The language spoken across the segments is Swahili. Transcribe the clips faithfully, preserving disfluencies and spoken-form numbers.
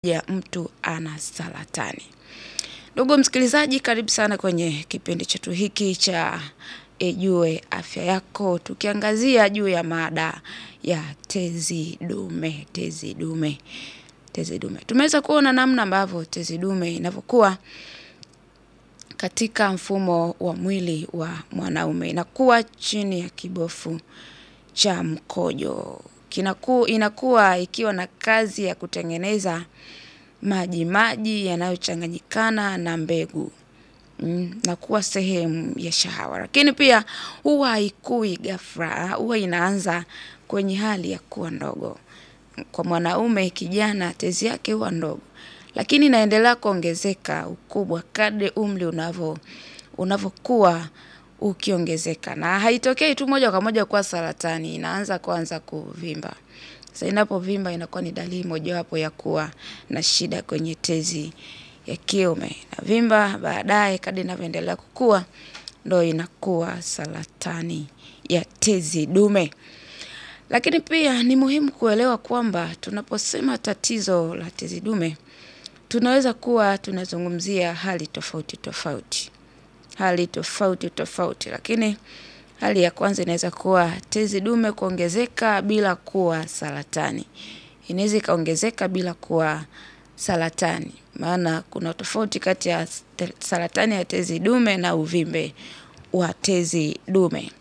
ya mtu ana saratani. Ndugu msikilizaji, karibu sana kwenye kipindi chetu hiki cha Ijue Afya Yako, tukiangazia juu ya mada ya tezi dume, tezi dume, tezi dume. Tumeweza kuona namna ambavyo tezi dume inavyokuwa katika mfumo wa mwili wa mwanaume. Inakuwa chini ya kibofu cha mkojo. Kinaku, inakuwa ikiwa na kazi ya kutengeneza maji maji yanayochanganyikana na mbegu mm, na kuwa sehemu ya shahawa. Lakini pia huwa haikui ghafla, huwa inaanza kwenye hali ya kuwa ndogo. Kwa mwanaume kijana tezi yake huwa ndogo, lakini inaendelea kuongezeka ukubwa kadri umri unavyo unavyokuwa ukiongezeka, na haitokei tu moja kwa moja kwa saratani, inaanza kwanza kuvimba. Sasa inapovimba inakuwa ni dalili mojawapo ya kuwa na shida kwenye tezi ya kiume. Na vimba baadaye kadri inavyoendelea kukua ndio inakuwa saratani ya tezi dume. Lakini pia ni muhimu kuelewa kwamba tunaposema tatizo la tezi dume, tunaweza kuwa tunazungumzia hali tofauti tofauti. Hali tofauti tofauti, lakini hali ya kwanza inaweza kuwa tezi dume kuongezeka bila kuwa saratani. Inaweza ikaongezeka bila kuwa saratani. Maana kuna tofauti kati ya saratani ya tezi dume na uvimbe wa tezi dume.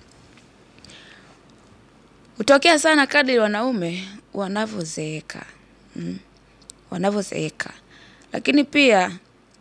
Hutokea sana kadri wanaume wanavyozeeka. Mm. Wanavyozeeka. Lakini pia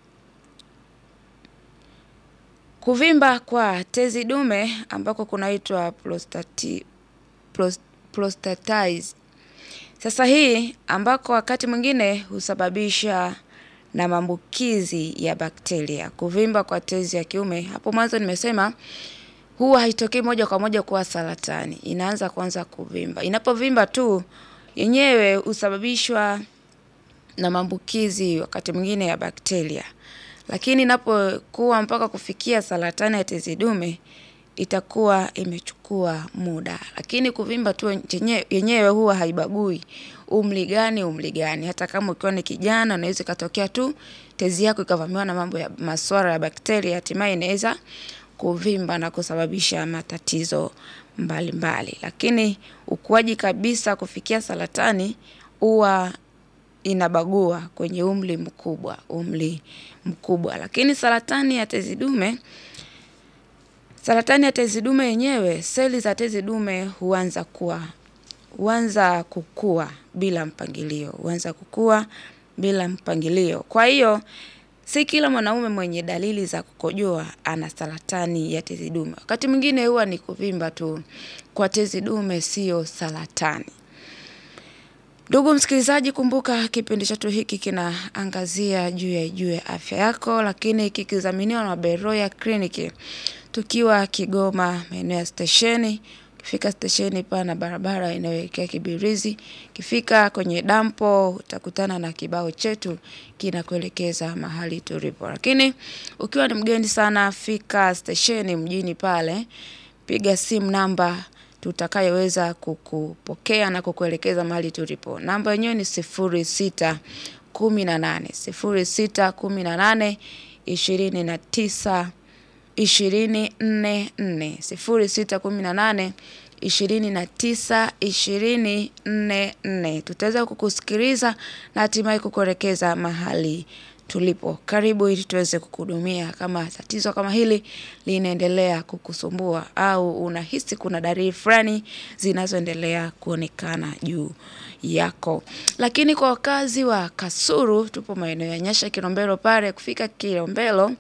kuvimba kwa tezi dume ambako kunaitwa prostati prost, prostatitis. Sasa hii ambako wakati mwingine husababisha na maambukizi ya bakteria. Kuvimba kwa tezi ya kiume, hapo mwanzo nimesema huwa haitokei moja kwa moja kuwa saratani. Inaanza kwanza kuvimba. Inapovimba tu yenyewe husababishwa na maambukizi wakati mwingine ya bakteria. Lakini inapokuwa mpaka kufikia saratani ya tezi dume itakuwa imechukua muda. Lakini kuvimba tu yenyewe huwa haibagui umri gani umri gani. Hata kama ukiwa ni kijana unaweza katokea tu tezi yako ikavamiwa na mambo ya masuala ya bakteria, hatimaye inaweza kuvimba na kusababisha matatizo mbalimbali mbali. Lakini ukuaji kabisa kufikia saratani huwa inabagua kwenye umri mkubwa, umri mkubwa. Lakini saratani ya tezi dume, saratani ya tezi dume yenyewe, seli za tezi dume huanza kuwa, huanza kukua bila mpangilio, huanza kukua bila mpangilio. Kwa hiyo si kila mwanaume mwenye dalili za kukojoa ana saratani ya tezi dume. Wakati mwingine huwa ni kuvimba tu kwa tezi dume, sio saratani. Ndugu msikilizaji, kumbuka kipindi chetu hiki kinaangazia juu ya Ijue Afya Yako, lakini kikidhaminiwa na Beroya Clinic. Tukiwa Kigoma, maeneo ya stesheni. Kifika stesheni pana barabara inayoelekea Kibirizi. Kifika kwenye dampo utakutana na kibao chetu kinakuelekeza mahali tulipo. Lakini ukiwa ni mgeni sana, fika stesheni mjini pale, piga simu namba tutakayoweza kukupokea na kukuelekeza mahali tulipo. Namba yenyewe ni sifuri sita kumi na nane sifuri sita kumi na nane ishirini na tisa ishirini nne nne sifuri sita kumi na nane ishirini na tisa ishirini nne nne. Tutaweza kukusikiliza na hatimaye kukuelekeza mahali tulipo. Karibu ili tuweze kukuhudumia. Kama tatizo kama hili linaendelea kukusumbua au unahisi kuna dalili fulani zinazoendelea kuonekana juu yako. Lakini kwa wakazi wa Kasulu, tupo maeneo ya Nyasha Kilombero pale. Kufika Kilombero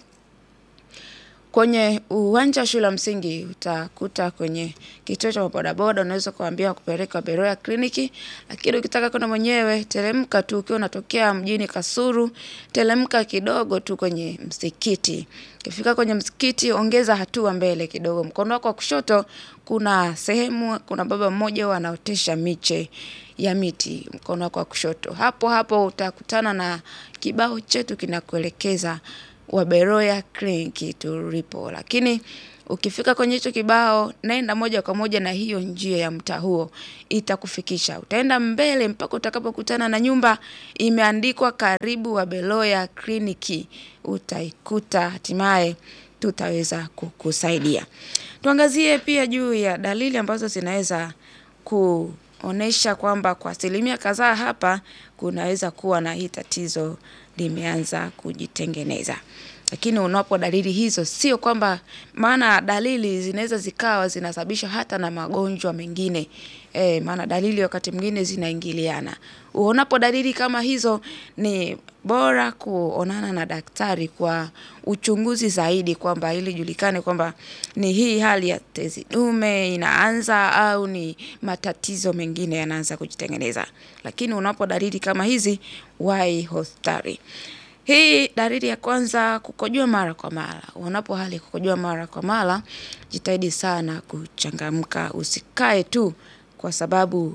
kwenye uwanja wa shule ya msingi utakuta kwenye kituo cha bodaboda, unaweza kuambia kupeleka Beroya Clinic. Lakini ukitaka kwenda mwenyewe, teremka tu ukiwa unatokea mjini Kasulu, teremka kidogo tu kwenye msikiti. Ukifika kwenye msikiti, ongeza hatua mbele kidogo. Mkono wako wa kushoto kuna sehemu, kuna baba mmoja anaotesha miche ya miti. Mkono wako wa kushoto. Hapo hapo utakutana na kibao chetu kinakuelekeza wa Beroya Clinic tulipo. Lakini Ukifika kwenye hicho kibao, nenda moja kwa moja na hiyo njia ya mtaa huo itakufikisha. Utaenda mbele mpaka utakapokutana na nyumba imeandikwa karibu Wabeloya Kliniki. Utaikuta, hatimaye tutaweza kukusaidia. Tuangazie pia juu ya dalili ambazo zinaweza kuonesha kwamba kwa asilimia kadhaa hapa kunaweza kuwa na hii tatizo limeanza kujitengeneza. Lakini unapo dalili hizo sio kwamba, maana dalili zinaweza zikawa zinasababisha hata na magonjwa mengine. Eh, maana dalili wakati mwingine zinaingiliana. Unapo dalili kama hizo ni bora kuonana na daktari kwa uchunguzi zaidi, kwamba ili julikane kwamba ni hii hali ya tezi dume inaanza au ni matatizo mengine yanaanza kujitengeneza. Lakini unapo dalili kama hizi, wahi hospitali. Hii dalili ya kwanza, kukojoa mara kwa mara. Unapo hali kukojoa mara kwa mara, jitahidi sana kuchangamka, usikae tu kwa sababu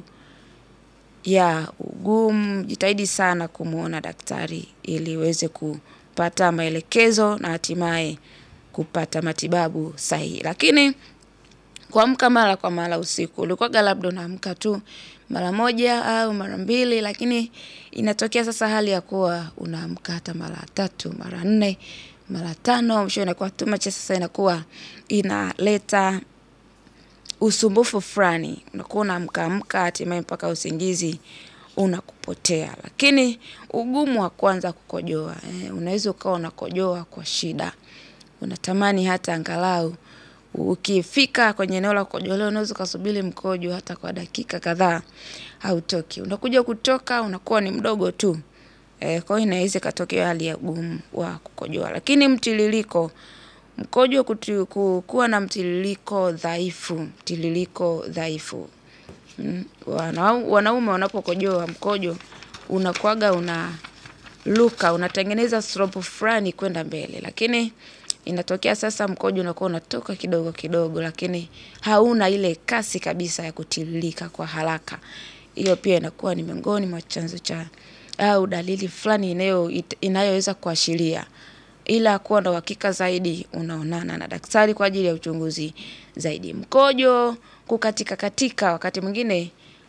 ya ugumu. Jitahidi sana kumuona daktari ili uweze kupata maelekezo na hatimaye kupata matibabu sahihi. Lakini kuamka mara kwa mara usiku, ulikuwa labda unaamka tu mara moja au mara mbili, lakini inatokea sasa hali ya kuwa unaamka hata mara tatu, mara nne, mara tano, mwisho inakuwa too much. Sasa inakuwa inaleta usumbufu fulani, unakuwa unaamka amka hatimaye mpaka usingizi unakupotea. Lakini ugumu wa kwanza kukojoa, eh, unaweza ukawa unakojoa kwa shida, unatamani hata angalau ukifika kwenye eneo la kukojolea unaweza kusubiri mkojo hata kwa dakika kadhaa hautoki. Unakuja kutoka unakuwa ni mdogo tu. E, kwa hiyo inaweza katokea hali ya ugumu wa kukojoa. Lakini mtiririko, mkojo kutu, kuwa na mtiririko dhaifu, mtiririko dhaifu. Mm. Wanaume wanapokojoa mkojo unakuaga unaluka, unatengeneza slope fulani kwenda mbele. Lakini inatokea sasa mkojo unakuwa unatoka kidogo kidogo, lakini hauna ile kasi kabisa ya kutiririka kwa haraka. Hiyo pia inakuwa ni miongoni mwa chanzo cha au dalili fulani inayo inayoweza kuashiria. Ila kuwa na uhakika zaidi, unaonana na daktari kwa ajili ya uchunguzi zaidi. Mkojo kukatika katika, wakati mwingine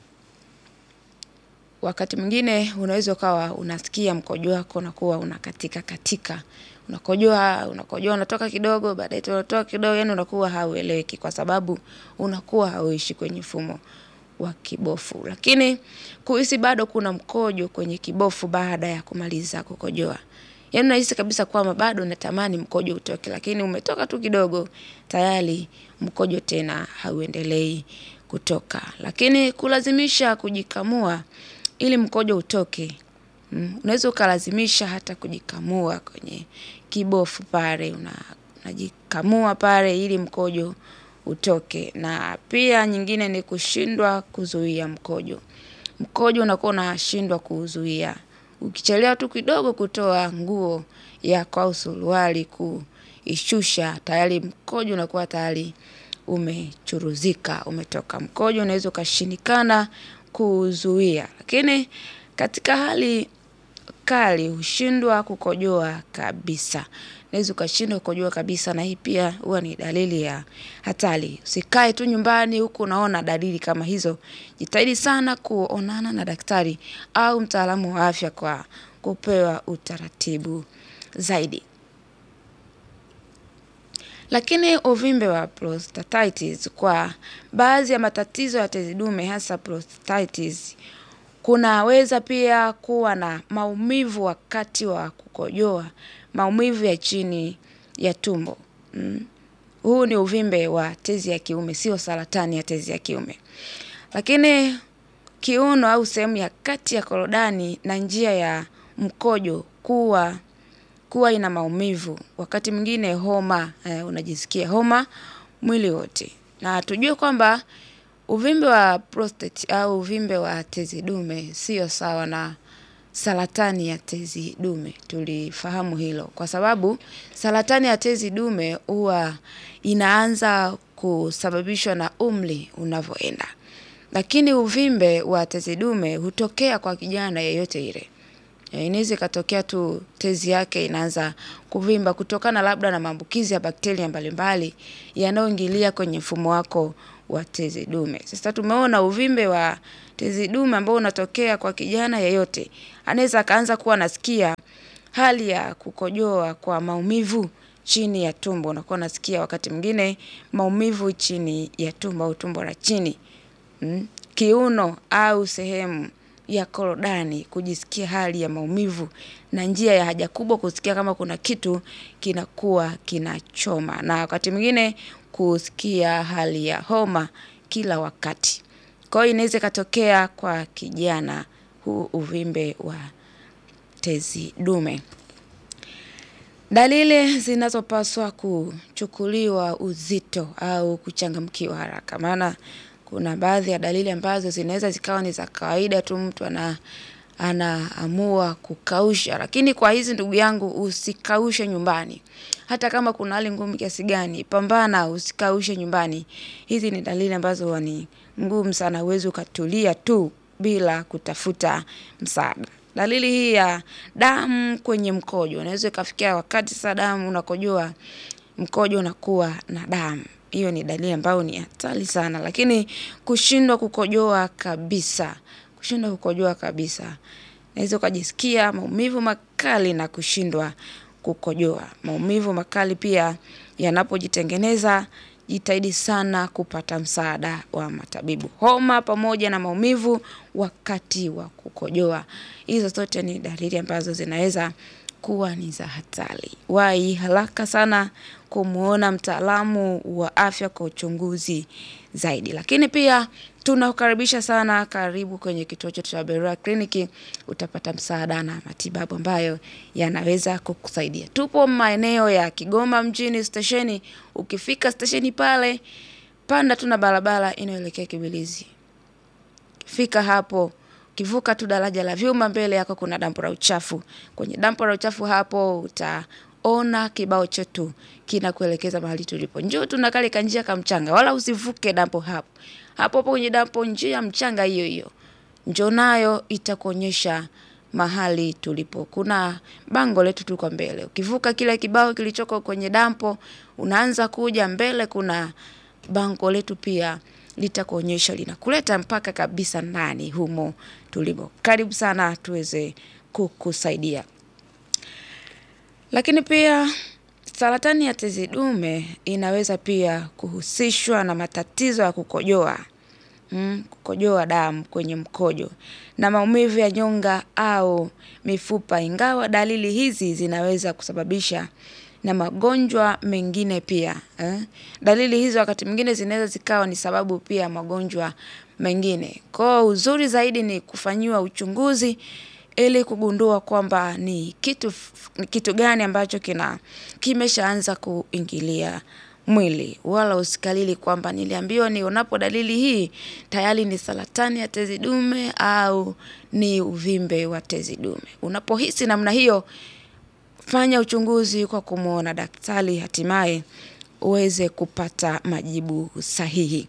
wakati mwingine unaweza ukawa unasikia mkojo wako unakuwa unakatika katika. Unakojoa, unakojoa unatoka kidogo, baadaye unatoka kidogo, yani unakuwa haueleweki kwa sababu unakuwa hauishi kwenye mfumo wa kibofu. Lakini kuhisi bado kuna mkojo kwenye kibofu baada ya kumaliza kukojoa, yani unahisi kabisa kwamba bado unatamani mkojo utoke, lakini umetoka tu kidogo tayari mkojo tena hauendelei kutoka. Lakini kulazimisha kujikamua ili mkojo utoke, Mm, unaweza ukalazimisha hata kujikamua kwenye kibofu pale, unajikamua pale ili mkojo utoke. Na pia nyingine ni kushindwa kuzuia mkojo. Mkojo unakuwa unashindwa kuzuia. Ukichelewa tu kidogo kutoa nguo yako au suruali kuishusha, tayari mkojo unakuwa tayari umechuruzika, umetoka. Mkojo unaweza ukashindikana kuzuia. Lakini katika hali kali hushindwa kukojoa kabisa. Unaweza ukashindwa kukojoa kabisa, na hii pia huwa ni dalili ya hatari. Usikae tu nyumbani huku unaona dalili kama hizo. Jitahidi sana kuonana na daktari au mtaalamu wa afya kwa kupewa utaratibu zaidi. Lakini uvimbe wa prostatitis, kwa baadhi ya matatizo ya tezi dume hasa prostatitis, kunaweza pia kuwa na maumivu wakati wa kukojoa, maumivu ya chini ya tumbo. Mm. Huu ni uvimbe wa tezi ya kiume, sio saratani ya tezi ya kiume. Lakini kiuno au sehemu ya kati ya korodani na njia ya mkojo kuwa kuwa ina maumivu, wakati mwingine homa, eh, unajisikia homa mwili wote. Na tujue kwamba uvimbe wa prostate au uvimbe wa tezi dume sio sawa na saratani ya tezi dume. Tulifahamu hilo kwa sababu saratani ya tezi dume huwa inaanza kusababishwa na umri unavyoenda. Lakini uvimbe wa tezi dume hutokea kwa kijana yeyote ile. E, inaweza katokea tu tezi yake inaanza kuvimba kutokana labda na maambukizi ya bakteria mbalimbali yanayoingilia kwenye mfumo wako wa tezi dume. Sasa tumeona uvimbe wa tezi dume ambao unatokea kwa kijana yeyote. Anaweza kaanza kuwa nasikia hali ya kukojoa kwa maumivu chini ya tumbo. Unakuwa nasikia wakati mwingine maumivu chini ya tumbo au tumbo la chini. Mm? Kiuno au sehemu ya korodani kujisikia hali ya maumivu na njia ya haja kubwa kusikia kama kuna kitu kinakuwa kinachoma, na wakati mwingine kusikia hali ya homa kila wakati. Kwa hiyo inaweza katokea kwa kijana huu uvimbe wa tezi dume. Dalili zinazopaswa kuchukuliwa uzito au kuchangamkiwa haraka. Maana kuna baadhi ya dalili ambazo zinaweza zikawa ni za kawaida tu, mtu ana anaamua kukausha, lakini kwa hizi ndugu yangu usikaushe nyumbani. Hata kama kuna hali ngumu kiasi gani, pambana usikaushe nyumbani. Hizi ni dalili ambazo ni ngumu sana, uwezo ukatulia tu bila kutafuta msaada. Dalili hii ya damu kwenye mkojo, unaweza kufikia wakati sasa damu unakojoa, mkojo unakuwa na damu. Hiyo ni dalili ambayo ni hatari sana. Lakini kushindwa kukojoa kabisa, kushindwa kukojoa kabisa, unaweza kujisikia maumivu makali na kushindwa kukojoa. Maumivu makali pia yanapojitengeneza, jitahidi sana kupata msaada wa matabibu. Homa pamoja na maumivu wakati wa kukojoa, hizo zote ni dalili ambazo zinaweza kuwa ni za hatari. Wahi haraka sana kumuona mtaalamu wa afya kwa uchunguzi zaidi. Lakini pia tunakukaribisha sana, karibu kwenye kituo chetu cha Beroya Kliniki, utapata msaada na matibabu ambayo yanaweza kukusaidia. Tupo maeneo ya Kigoma mjini stesheni. Ukifika stesheni pale, panda tuna barabara inayoelekea Kibilizi. Fika hapo, kivuka tu daraja la vyuma, mbele yako kuna dampo la uchafu. Kwenye dampo la uchafu hapo utaona kibao chetu kinakuelekeza mahali tulipo. Njoo tuna kale kanjia ka mchanga, wala usivuke dampo hapo. Hapo hapo kwenye dampo njia mchanga hiyo hiyo. Njoo nayo itakuonyesha mahali tulipo. Kuna bango letu tuko mbele. Ukivuka kile kibao kilichoko kwenye dampo, unaanza kuja mbele, kuna bango letu pia litakuonyesha, linakuleta mpaka kabisa ndani humo tulipo. Karibu sana tuweze kukusaidia. Lakini pia saratani ya tezi dume inaweza pia kuhusishwa na matatizo ya kukojoa. Mm, kukojoa damu kwenye mkojo na maumivu ya nyonga au mifupa. Ingawa dalili hizi zinaweza kusababisha na magonjwa mengine pia. Eh? Dalili hizo wakati mwingine zinaweza zikawa ni sababu pia magonjwa mengine. Kwa uzuri zaidi ni kufanyiwa uchunguzi ili kugundua kwamba ni kitu kitu gani ambacho kina kimeshaanza kuingilia mwili. Wala usikalili kwamba niliambiwa ni unapo dalili hii tayari ni saratani ya tezi dume au ni uvimbe wa tezi dume. Unapohisi namna hiyo, fanya uchunguzi kwa kumuona daktari, hatimaye uweze kupata majibu sahihi.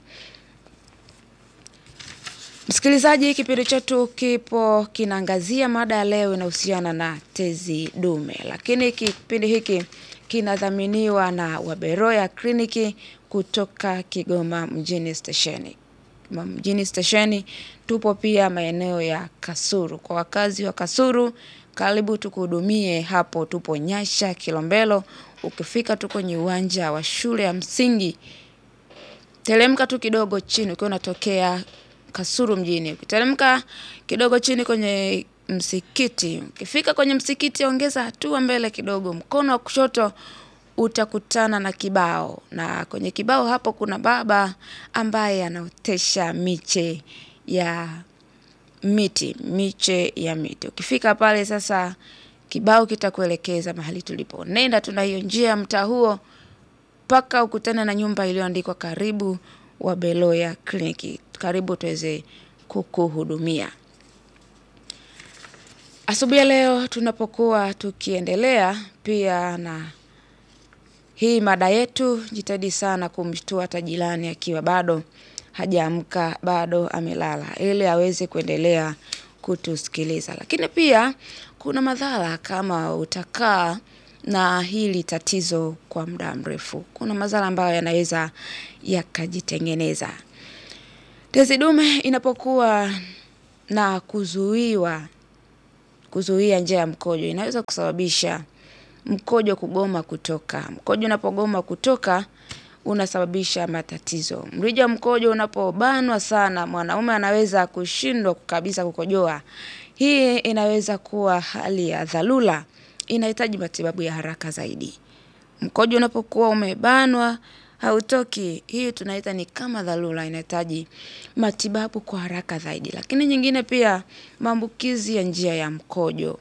Msikilizaji, kipindi chetu kipo kinaangazia mada ya leo inahusiana na tezi dume. Lakini kipindi hiki kinadhaminiwa na Beroya Kliniki kutoka Kigoma mjini stesheni. Mjini stesheni tupo pia maeneo ya Kasulu. Kwa wakazi wa Kasulu, karibu tukuhudumie hapo. Tupo Nyasha Kilombero. Ukifika tu kwenye uwanja wa shule ya msingi, teremka tu kidogo chini ukiwa unatokea Kasulu mjini. Ukiteremka kidogo chini kwenye msikiti, ukifika kwenye msikiti ongeza hatua mbele kidogo, mkono wa kushoto utakutana na kibao, na kwenye kibao hapo kuna baba ambaye anaotesha miche ya miti, miche ya miti. Ukifika pale sasa kibao kitakuelekeza mahali tulipo. Nenda tuna hiyo njia mtaa huo paka ukutana na nyumba iliyoandikwa karibu wa Beroya Kliniki. Karibu tuweze kukuhudumia. Asubuhi leo tunapokuwa tukiendelea pia na hii mada yetu, jitahidi sana kumshtua hata jirani akiwa bado hajaamka, bado amelala, ili aweze kuendelea kutusikiliza. Lakini pia kuna madhara kama utakaa na hili tatizo kwa muda mrefu. Kuna madhara ambayo yanaweza yakajitengeneza. Tezi dume inapokuwa na kuzuiwa kuzuia njia ya mkojo, inaweza kusababisha mkojo kugoma kutoka. Mkojo unapogoma kutoka unasababisha matatizo. Mrija wa mkojo unapobanwa sana, mwanaume anaweza kushindwa kabisa kukojoa. Hii inaweza kuwa hali ya dharura, inahitaji matibabu ya haraka zaidi. Mkojo unapokuwa umebanwa hautoki, hii tunaita ni kama dharura, inahitaji matibabu kwa haraka zaidi. Lakini nyingine pia, maambukizi ya njia ya mkojo.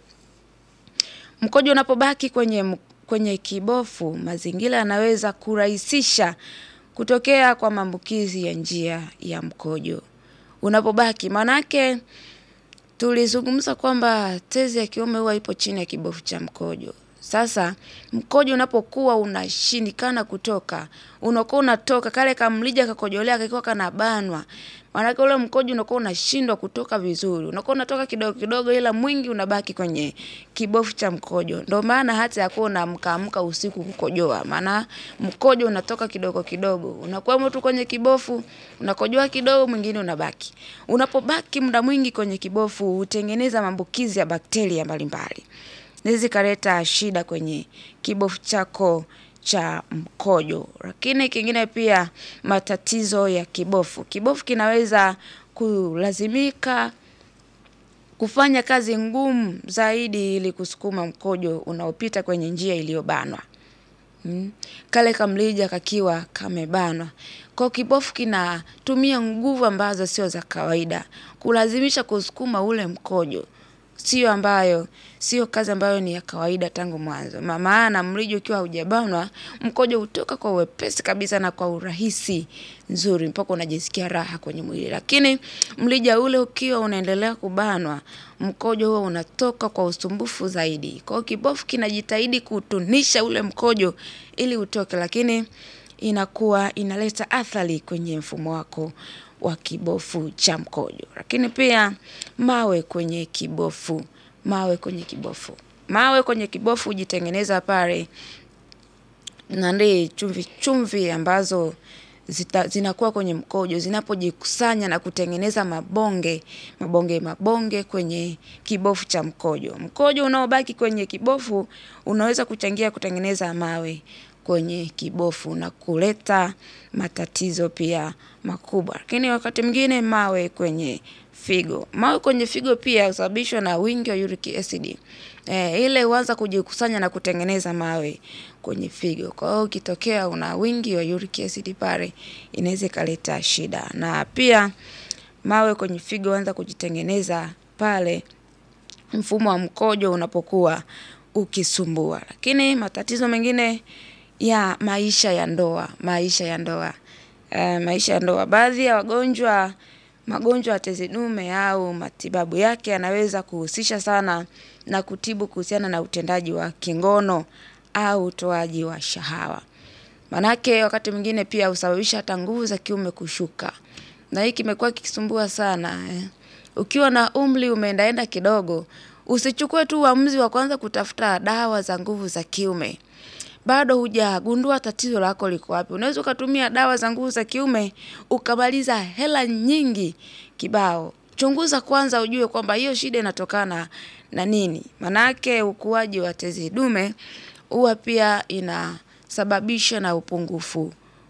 Mkojo unapobaki kwenye kwenye kibofu, mazingira yanaweza kurahisisha kutokea kwa maambukizi ya njia ya mkojo. Unapobaki, manake tulizungumza kwamba tezi ya kiume huwa ipo chini ya kibofu cha mkojo. Sasa mkojo unapokuwa unashindikana kutoka, unakuwa unatoka kale kamlija kakojolea kakiwa kanabanwa. Maana ule mkojo unakuwa unashindwa kutoka vizuri. Unakuwa unatoka kidogo kidogo ila mwingi unabaki kwenye kibofu cha mkojo. Ndio maana hata yakuwa unaamka amka usiku kukojoa. Maana mkojo unatoka kidogo kidogo. Unakuwa mtu kwenye kibofu, unakojoa kidogo mwingine unabaki. Unapobaki muda mwingi kwenye kibofu hutengeneza maambukizi ya bakteria mbalimbali. Hizi kaleta shida kwenye kibofu chako cha mkojo. Lakini kingine pia matatizo ya kibofu. Kibofu kinaweza kulazimika kufanya kazi ngumu zaidi ili kusukuma mkojo unaopita kwenye njia iliyobanwa. Hmm. Kale kamlija kakiwa kamebanwa. Kwa kibofu kinatumia nguvu ambazo sio za kawaida kulazimisha kusukuma ule mkojo. Sio ambayo, sio kazi ambayo ni ya kawaida tangu mwanzo. Maana mrija ukiwa hujabanwa, mkojo hutoka kwa wepesi kabisa na kwa urahisi nzuri mpaka unajisikia raha kwenye mwili. Lakini mrija ule ukiwa unaendelea kubanwa, mkojo huo unatoka kwa usumbufu zaidi. Kwa kibofu kinajitahidi kutunisha ule mkojo ili utoke, lakini inakuwa inaleta athari kwenye mfumo wako wa kibofu cha mkojo. Lakini pia mawe kwenye kibofu, mawe kwenye kibofu. Mawe kwenye kibofu hujitengeneza pale na ndi chumvi chumvi ambazo zita, zinakuwa kwenye mkojo, zinapojikusanya na kutengeneza mabonge, mabonge mabonge kwenye kibofu cha mkojo. Mkojo unaobaki kwenye kibofu unaweza kuchangia kutengeneza mawe kwenye kibofu na kuleta matatizo pia makubwa. Lakini wakati mwingine mawe kwenye figo. Mawe kwenye figo pia husababishwa na wingi wa uric acid. Eh, ile huanza kujikusanya na kutengeneza mawe kwenye figo. Kwa hiyo ukitokea una wingi wa uric acid pale inaweza kaleta shida. Na pia mawe kwenye figo huanza kujitengeneza pale mfumo wa mkojo unapokuwa ukisumbua. Lakini matatizo mengine ya maisha ya ndoa, maisha ya ndoa. Uh, maisha ya ndoa, baadhi ya wagonjwa magonjwa ya tezi dume au matibabu yake yanaweza kuhusisha sana na kutibu kuhusiana na utendaji wa kingono au utoaji wa shahawa. Manake wakati mwingine pia husababisha hata nguvu za kiume kushuka. Na hiki kimekuwa kikisumbua sana. Eh. Ukiwa na umri umeendaenda kidogo, usichukue tu uamuzi wa kwanza kutafuta dawa za nguvu za kiume. Bado hujagundua tatizo lako liko wapi. Unaweza ukatumia dawa za nguvu za kiume ukamaliza hela nyingi kibao. Chunguza kwanza ujue kwamba hiyo shida inatokana na nini. Manake ukuaji wa tezi dume huwa pia inasababisha na upungufu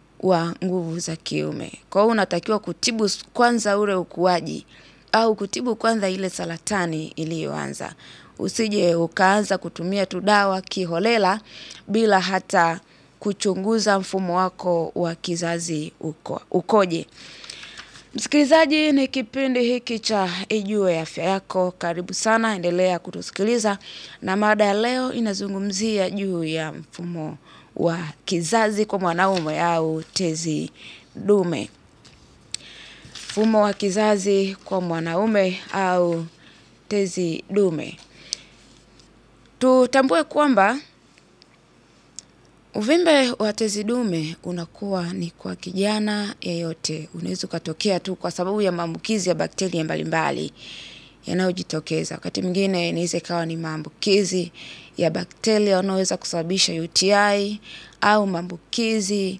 wa nguvu za kiume. Kwa hiyo unatakiwa kutibu kwanza ule ukuaji au kutibu kwanza ile saratani iliyoanza. Usije ukaanza kutumia tu dawa kiholela bila hata kuchunguza mfumo wako wa kizazi uko, ukoje. Msikilizaji, ni kipindi hiki cha Ijue Afya Yako. Karibu sana, endelea kutusikiliza. Na mada ya leo inazungumzia juu ya mfumo wa kizazi kwa mwanaume au tezi dume. Mfumo wa kizazi kwa mwanaume au tezi dume. Tutambue kwamba uvimbe wa tezi dume unakuwa ni kwa kijana yeyote. Unaweza kutokea tu kwa sababu ya maambukizi ya bakteria mbalimbali yanayojitokeza. Wakati mwingine inaweza ikawa ni maambukizi ya bakteria yanayoweza kusababisha U T I, au maambukizi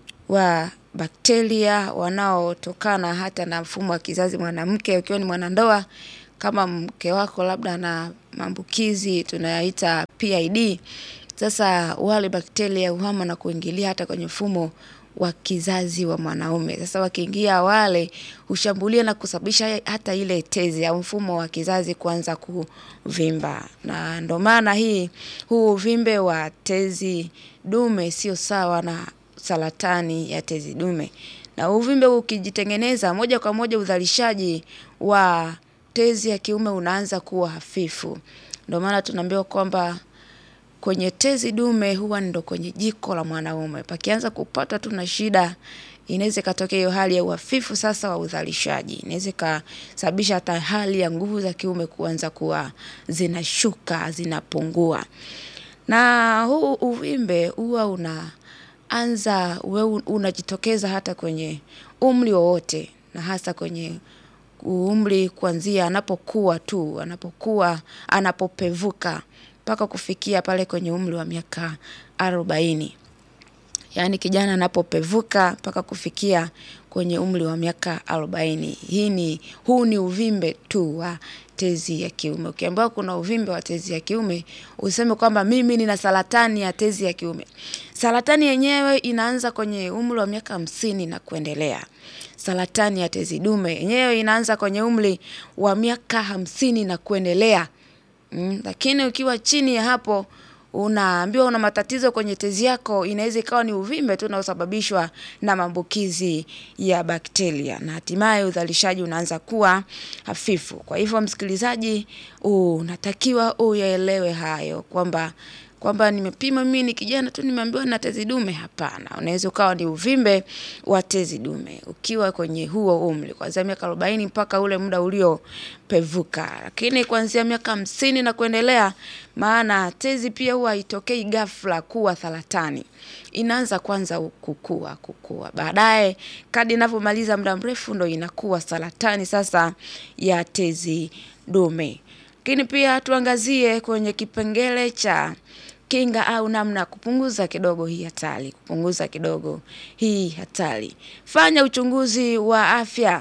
wa bakteria wanaotokana hata na mfumo wa kizazi mwanamke. Ukiwa ni mwanandoa, kama mke wako labda na maambukizi tunayaita P I D, sasa wale bakteria uhama na kuingilia hata kwenye mfumo wa kizazi wa mwanaume. Sasa wakiingia wale hushambulia na kusababisha hata ile tezi au mfumo wa kizazi kuanza kuvimba. Na ndo maana hii huu uvimbe wa tezi dume sio sawa na saratani ya tezi dume. Na uvimbe ukijitengeneza, moja kwa moja uzalishaji wa tezi ya kiume unaanza kuwa hafifu. Ndo maana tunaambiwa kwamba kwenye tezi dume huwa ndo kwenye jiko la mwanaume. Pakianza kupata tu na shida, inaweza katokea hiyo hali ya uhafifu sasa wa uzalishaji. Inaweza kusababisha hata hali ya nguvu za kiume kuanza kuwa zinashuka, zinapungua. Na huu uvimbe huwa unaanza wewe unajitokeza hata kwenye umri wowote, na hasa kwenye umri kuanzia anapokuwa tu, anapokuwa anapopevuka mpaka kufikia pale kwenye umri wa miaka arobaini. Yaani kijana anapopevuka mpaka kufikia kwenye umri wa miaka arobaini. Hii ni huu ni uvimbe tu wa tezi ya kiume. Ukiambiwa kuna uvimbe wa tezi ya kiume, useme kwamba mimi nina saratani ya tezi ya kiume. Saratani yenyewe inaanza kwenye umri wa miaka hamsini na kuendelea. Saratani ya tezi dume yenyewe inaanza kwenye umri wa miaka hamsini na kuendelea. Mm, lakini ukiwa chini ya hapo unaambiwa una matatizo kwenye tezi yako, inaweza ikawa ni uvimbe tu unaosababishwa na maambukizi ya bakteria, na hatimaye uzalishaji unaanza kuwa hafifu. Kwa hivyo msikilizaji, unatakiwa uyaelewe hayo kwamba kwamba nimepima mimi ni kijana tu nimeambiwa na tezi dume. Hapana, unaweza ukawa ni uvimbe wa tezi dume ukiwa kwenye huo umri kuanzia miaka arobaini mpaka ule muda ulio pevuka. Lakini kuanzia miaka hamsini na kuendelea, maana tezi pia huwa haitokei ghafla kuwa saratani. Inaanza kwanza kukua kukua. Baadaye kadri inavyomaliza muda mrefu ndo inakuwa saratani sasa ya tezi dume. Lakini pia tuangazie kwenye kipengele cha kinga au namna kupunguza kidogo hii hatari, kupunguza kidogo hii hatari. Fanya uchunguzi wa afya.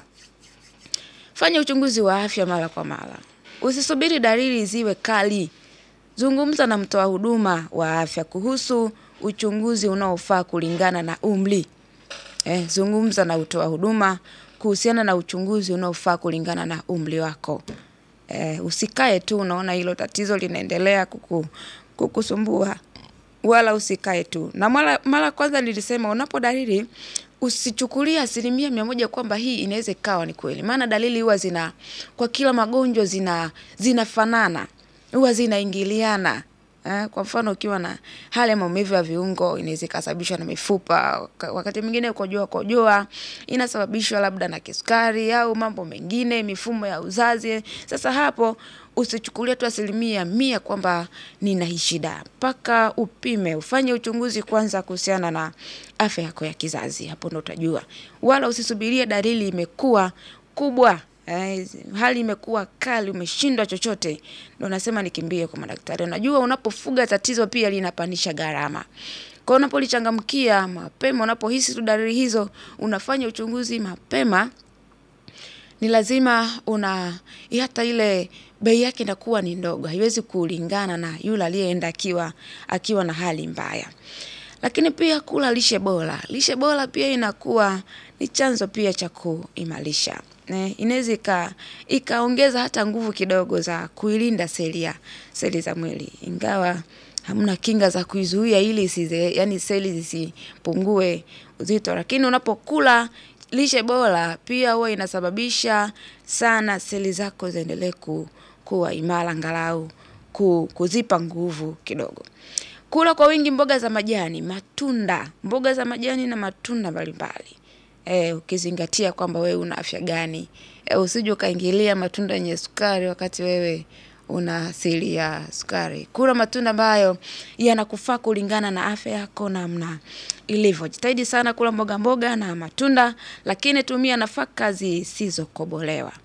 Fanya uchunguzi wa afya mara kwa mara. Usisubiri dalili ziwe kali. Zungumza na mtoa huduma wa afya kuhusu uchunguzi unaofaa kulingana na umri. Eh, zungumza na mtoa huduma kuhusiana na uchunguzi unaofaa kulingana na umri wako. Eh, usikae tu unaona hilo tatizo linaendelea kuku, kukusumbua, wala usikae tu. Na mara mara kwanza nilisema unapo dalili usichukulia asilimia mia moja kwamba hii inaweza ikawa ni kweli. Maana dalili huwa zina kwa kila magonjwa zina zinafanana, huwa zinaingiliana. Eh, kwa mfano ukiwa na hali ya maumivu ya viungo inaweza kusababishwa na mifupa, wakati mwingine kukojoa kojoa inasababishwa labda na kisukari au mambo mengine, mifumo ya uzazi. Sasa hapo usichukulie tu asilimia mia kwamba nina hii shida. Paka upime, ufanye uchunguzi kwanza kuhusiana na afya yako ya kizazi. Hapo ndo utajua. Wala usisubirie dalili imekuwa kubwa. Eh, hali imekuwa kali, umeshindwa chochote, ndio nasema nikimbie kwa madaktari. Unajua unapofuga tatizo pia linapandisha gharama. Kwa unapolichangamkia mapema, unapohisi tu dalili hizo, unafanya uchunguzi mapema, ni lazima una hata ile bei yake inakuwa ni ndogo. Haiwezi kulingana na yule aliyeenda akiwa akiwa na hali mbaya. Lakini pia kula lishe bora. Lishe bora pia inakuwa ni chanzo pia cha kuimarisha. Ne, inaweza ikaongeza hata nguvu kidogo za kuilinda seli ya seli za mwili. Ingawa hamna kinga za kuizuia ili isize, yani seli zisipungue uzito, lakini unapokula lishe bora pia huwa inasababisha sana seli zako ziendelee ku, kuwa imara, angalau ku, kuzipa nguvu kidogo. Kula kwa wingi mboga za majani, matunda, mboga za majani na matunda mbalimbali. Eh, ukizingatia kwamba wewe una afya gani. Eh, usije ukaingilia matunda yenye sukari wakati wewe una asili ya sukari. Kula matunda ambayo yanakufaa kulingana na afya yako namna ilivyo. Jitahidi sana kula mboga mboga na matunda, lakini tumia nafaka zisizokobolewa.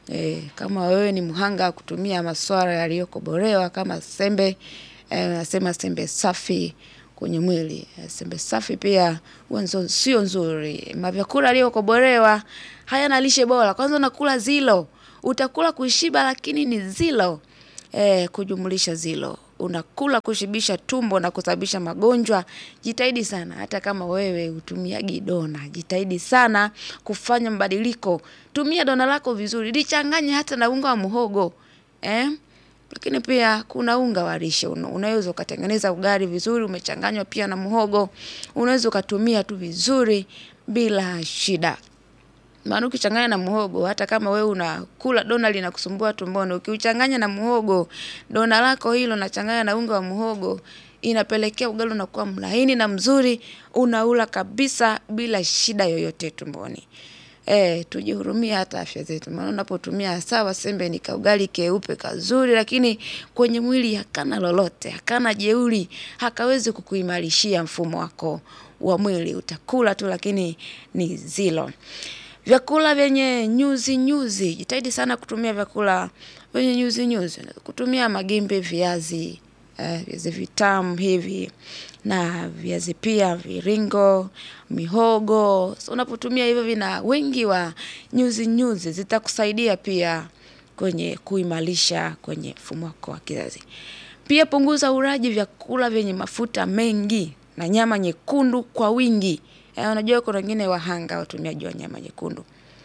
E, kama wewe ni mhanga kutumia masuala yaliyokobolewa kama sembe, e, nasema sembe safi kwenye mwili. E, sembe safi pia wanzo sio nzuri. Mavyakula yaliyokobolewa hayana lishe bora. Kwanza unakula zilo, utakula kushiba lakini ni zilo. E, kujumulisha zilo. Unakula kushibisha tumbo na kusababisha magonjwa. Jitahidi sana hata kama wewe utumiagi dona, jitahidi sana kufanya mbadiliko. Tumia dona lako vizuri, lichanganye hata na unga wa muhogo. Eh? Lakini pia kuna unga wa lishe, unaweza ukatengeneza ugali vizuri umechanganywa pia na muhogo. Unaweza ukatumia tu vizuri bila shida. Maana ukichanganya na muhogo, hata kama wewe unakula dona linakusumbua tumboni, ukiuchanganya na muhogo, dona lako hilo nachanganya na unga wa muhogo, inapelekea ugali unakuwa mlaini na mzuri, unaula kabisa bila shida yoyote tumboni. Eh, tujihurumia hata afya zetu. Maana unapotumia sawa sembe ni kaugali keupe kazuri, lakini kwenye mwili hakana lolote, hakana jeuri, hakawezi kukuimarishia mfumo wako wa mwili. Utakula tu lakini ni zilo. Vyakula vyenye nyuzi nyuzi, jitahidi sana kutumia vyakula vyenye nyuzi nyuzi, kutumia magimbi, viazi, eh, viazi vitamu hivi, na viazi pia viringo, mihogo. So unapotumia hivyo vina wengi wa nyuzi nyuzi, zitakusaidia pia kwenye kuimarisha kwenye mfumo wako wa kizazi. Pia punguza ulaji vyakula vyenye mafuta mengi na nyama nyekundu kwa wingi. Eh, unajua kuna wengine wahanga watumiaji wa nyama nyekundu.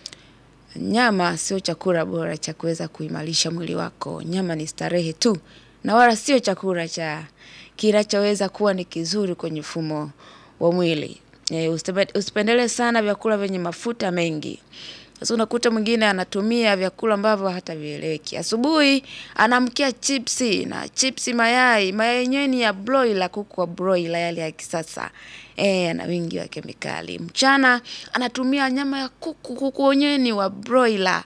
Nyama sio chakula bora cha kuweza kuimarisha mwili wako. Nyama ni starehe tu na wala sio chakula cha kinachoweza kuwa ni kizuri kwenye mfumo wa mwili. E, usipendele sana vyakula vyenye mafuta mengi. Sasa unakuta mwingine anatumia vyakula ambavyo hata vieleweki. Asubuhi anamkia chipsi na chipsi mayai, mayai yenyewe ni ya broiler, kuku wa broiler yale ya kisasa. Eh, ana wingi wa kemikali. Mchana anatumia nyama ya kuku, kuku wenyewe ni wa broiler.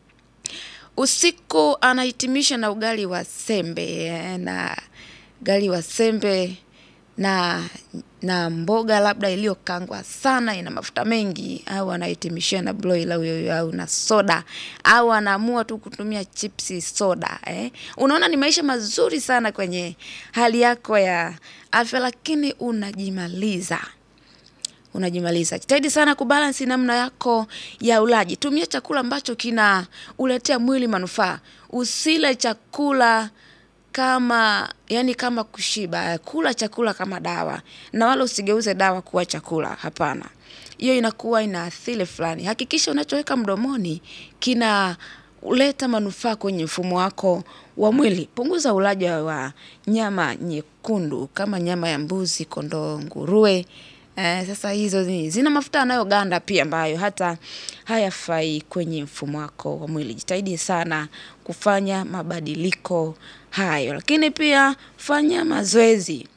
Usiku anahitimisha na ugali wa sembe, eh, na ugali wa sembe na na mboga labda iliyokangwa sana ina mafuta mengi, au anahitimishia na broiler huyo au na soda, au anaamua tu kutumia chipsi soda. Eh, unaona ni maisha mazuri sana kwenye hali yako ya afya, lakini unajimaliza. Unajimaliza. Jitahidi sana kubalansi namna yako ya ulaji. Tumia chakula ambacho kina uletea mwili manufaa. Usile chakula kama, yani kama kushiba. Kula chakula kama dawa. Na wala usigeuze dawa kuwa chakula. Hapana. Hiyo inakuwa inaathiri fulani. Hakikisha unachoweka mdomoni kina uleta manufaa kwenye mfumo wako wa mwili. Punguza ulaji wa nyama nyekundu kama nyama ya mbuzi, kondoo, nguruwe. Eh, sasa hizo zina mafuta yanayoganda pia ambayo hata hayafai kwenye mfumo wako wa mwili. Jitahidi sana kufanya mabadiliko hayo. Lakini pia fanya mazoezi.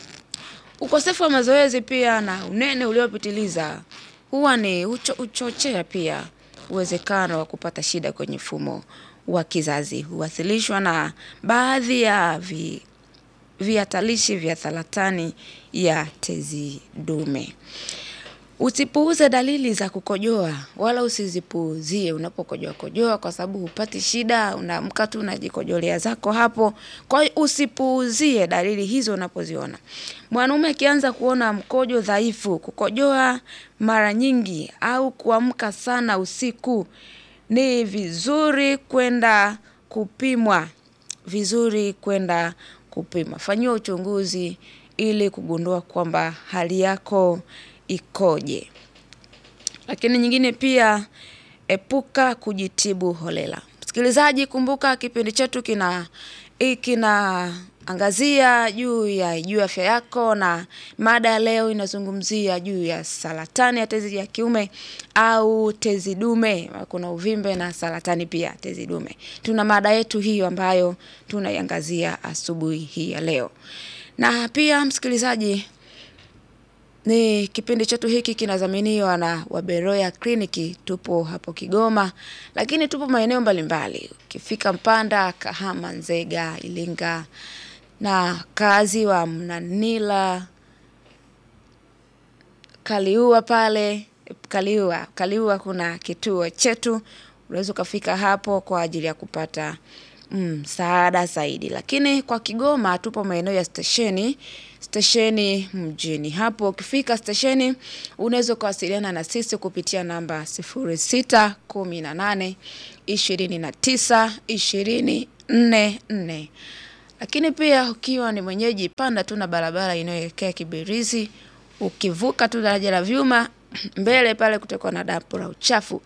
Ukosefu wa mazoezi pia na unene uliopitiliza huwa ni ucho, uchochea pia uwezekano wa kupata shida kwenye mfumo wa kizazi. Huwasilishwa na baadhi ya vi vihatarishi vya saratani ya tezi dume. Usipuuze dalili za kukojoa, wala usizipuuzie unapokojoa kojoa, kwa sababu hupati shida, unaamka tu unajikojolea zako hapo. Kwa hiyo usipuuzie dalili hizo unapoziona. Mwanaume akianza kuona mkojo dhaifu, kukojoa mara nyingi au kuamka sana usiku, ni vizuri kwenda kupimwa. Vizuri kwenda kupima. Fanyiwa uchunguzi ili kugundua kwamba hali yako ikoje. Lakini nyingine pia, epuka kujitibu holela. Msikilizaji, kumbuka kipindi chetu kina kina angazia juu ya juu afya yako, na mada ya leo inazungumzia juu ya saratani ya tezi ya kiume au tezi dume. Kuna uvimbe na saratani pia tezi dume. Tuna mada yetu hiyo ambayo tunaiangazia asubuhi hii ya leo. Na pia msikilizaji, ni kipindi chetu hiki kinadhaminiwa na Waberoya Kliniki. Tupo hapo Kigoma, lakini tupo maeneo mbalimbali. Ukifika Mpanda, Kahama, Nzega, Ilinga, na kazi wa Mnanila, Kaliua pale, Kaliua, Kaliua kuna kituo chetu. unaweza ukafika hapo kwa ajili ya kupata msaada mm, zaidi. Lakini kwa Kigoma tupo maeneo ya stesheni, stesheni mjini. Hapo ukifika stesheni unaweza kuwasiliana na sisi kupitia namba sifuri sita kumi na nane ishirini na tisa ishirini nne nne. Lakini pia ukiwa ni mwenyeji, panda tu na barabara inayoelekea Kibirizi, ukivuka tu daraja la vyuma mbele pale kutakuwa na dampo la uchafu.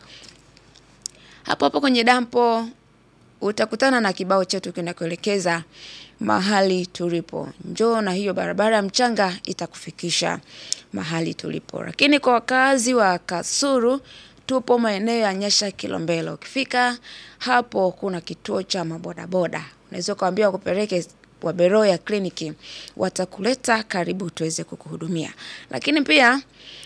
Hapo hapo kwenye dampo utakutana na kibao chetu kinakuelekeza mahali tulipo. Njoo na hiyo barabara ya mchanga itakufikisha mahali tulipo. Lakini kwa wakazi wa Kasulu tupo maeneo ya Nyasha Kilombero. Ukifika hapo kuna kituo cha mabodaboda. Unaweza kuambia wakupeleke wa Beroya kliniki, watakuleta karibu tuweze kukuhudumia. Lakini pia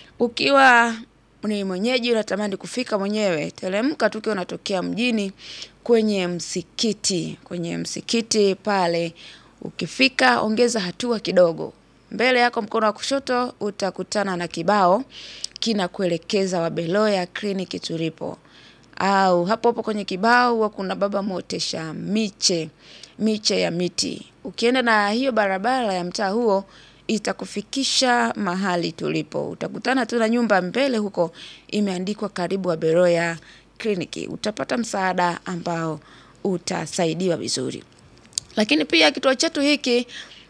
ukiwa ni mwenyeji unatamani kufika mwenyewe, teremka tu ukiwa unatokea mjini kwenye msikiti, kwenye msikiti pale. Ukifika ongeza hatua kidogo. Mbele yako mkono wa kushoto utakutana na kibao kinakuelekeza wa Beroya kliniki tulipo. Au hapo hapo kwenye kibao huwa kuna baba muotesha miche, miche ya miti. Ukienda na hiyo barabara ya mtaa huo itakufikisha mahali tulipo. Utakutana tu na nyumba mbele huko imeandikwa karibu wa Beroya kliniki. Utapata msaada ambao utasaidiwa vizuri. Lakini pia kituo chetu hiki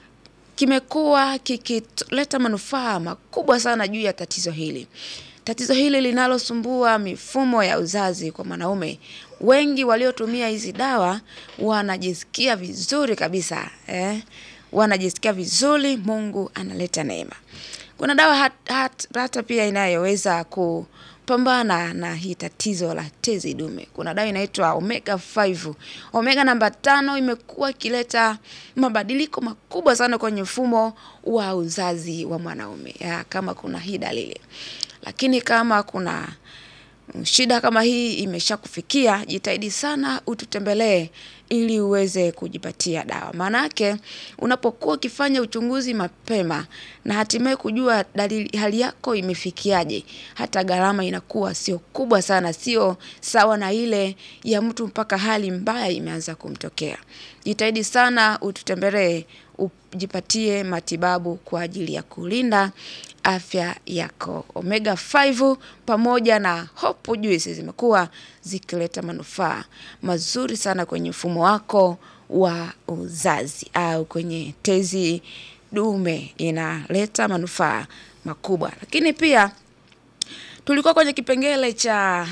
kimekuwa kikileta manufaa makubwa sana juu ya tatizo hili. Tatizo hili linalosumbua mifumo ya uzazi kwa wanaume. Wengi waliotumia hizi dawa wanajisikia vizuri kabisa, eh? Wanajisikia vizuri, Mungu analeta neema. Kuna dawa hat, hat, hata pia inayoweza kupambana na hii tatizo la tezi dume. Kuna dawa inaitwa Omega tano. Omega namba tano imekuwa ikileta mabadiliko makubwa sana kwenye mfumo wa uzazi wa mwanaume. Ya, kama kuna hii dalili. Lakini kama kuna shida kama hii imeshakufikia, jitahidi sana ututembelee ili uweze kujipatia dawa. Manake unapokuwa ukifanya uchunguzi mapema na hatimaye kujua dalili hali yako imefikiaje, hata gharama inakuwa sio kubwa sana, sio sawa na ile ya mtu mpaka hali mbaya imeanza kumtokea. Jitahidi sana ututembelee ujipatie matibabu kwa ajili ya kulinda afya yako. Omega tano pamoja na Hope Juice zimekuwa zikileta manufaa mazuri sana kwenye mfumo wako wa uzazi au kwenye tezi dume, inaleta manufaa makubwa. Lakini pia tulikuwa kwenye kipengele cha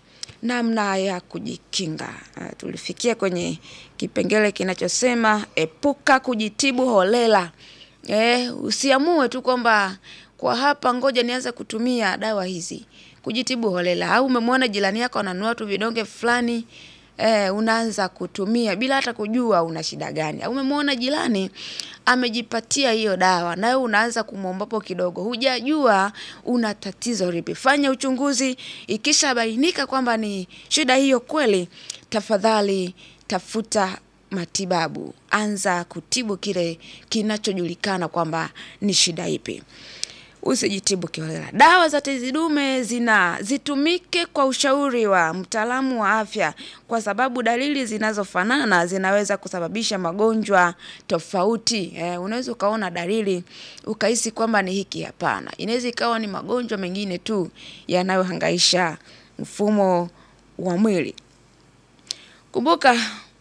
namna ya kujikinga. Uh, tulifikia kwenye kipengele kinachosema epuka kujitibu holela. Eh, usiamue tu kwamba kwa hapa ngoja nianze kutumia dawa hizi. Kujitibu holela. Au umemwona jirani yako ananunua tu vidonge fulani, eh, unaanza kutumia bila hata kujua una shida gani. Au umemwona jirani amejipatia hiyo dawa na wewe unaanza kumwombapo kidogo, hujajua una tatizo lipi. Fanya uchunguzi, ikishabainika kwamba ni shida hiyo kweli, tafadhali tafuta matibabu. Anza kutibu kile kinachojulikana kwamba ni shida ipi. Usijitibu kiholela. Dawa za tezi dume zina zitumike kwa ushauri wa mtaalamu wa afya, kwa sababu dalili zinazofanana zinaweza kusababisha magonjwa tofauti. Eh, unaweza ukaona dalili ukahisi kwamba ni hiki, hapana. Inaweza ikawa ni magonjwa mengine tu yanayohangaisha mfumo wa mwili. Kumbuka,